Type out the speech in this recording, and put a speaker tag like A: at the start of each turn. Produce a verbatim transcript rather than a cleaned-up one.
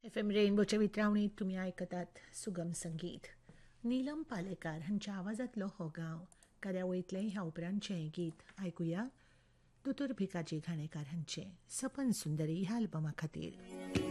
A: F M रेनबोच्या वितरावणीत तुम्ही ऐकतात सुगम संगीत. नीलम पालेकार हांच्या आवाजातलो हो गांव कार्यावळीतलें ह्या उपरांतचें गीत ऐकुया दोतोर भिकाजी घाणेकार हांचें सपन सुंदरी ह्या अल्बमा खातीर.